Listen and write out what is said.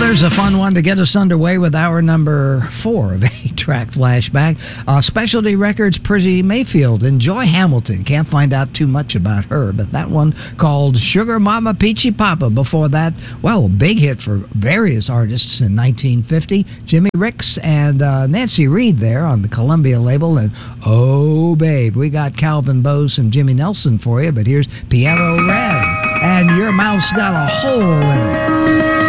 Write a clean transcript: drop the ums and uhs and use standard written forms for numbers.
Here's a fun one to get us underway with hour number 4 of 8-Track Flashback. Specialty Records, Percy Mayfield and Joy Hamilton. Can't find out too much about her, but that one called Sugar Mama Peachy Papa. Before that, well, big hit for various artists in 1950. Jimmy Ricks and Nancy Reed there on the Columbia label. And oh, babe, we got Calvin Bowes and Jimmy Nelson for you, but here's Piero Red. And Your Mouth's Got a Hole in It.